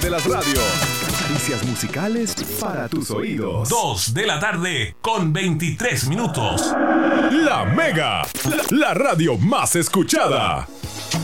de las radios. Noticias musicales para tus oídos. 2 de la tarde con 23 minutos. La Mega, la radio más escuchada.